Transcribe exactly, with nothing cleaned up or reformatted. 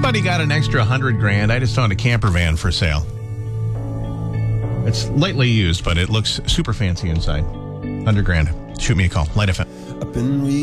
anybody got an extra hundred grand? I just found a camper van for sale. It's lightly used, but it looks super fancy inside. Hundred grand. Shoot me a call. Light F M.